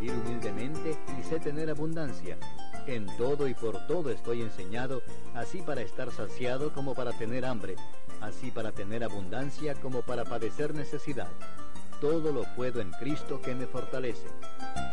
vivir humildemente y sé tener abundancia. En todo y por todo estoy enseñado, así para estar saciado como para tener hambre, así para tener abundancia como para padecer necesidad. Todo lo puedo en Cristo que me fortalece.